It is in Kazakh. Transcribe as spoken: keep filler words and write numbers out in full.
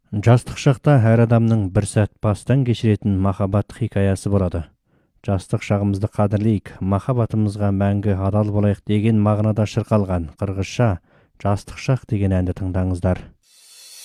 Жастық шақта әр адамның бір сәт бастан кешіретін махаббат хикаясы болады. Жастық шағымызды қадірлейік, махаббатымызға мәңгі адал болайық деген мағынада шырқалған қырғызша «Жастық шақ» деген әнді тыңдаңыздар.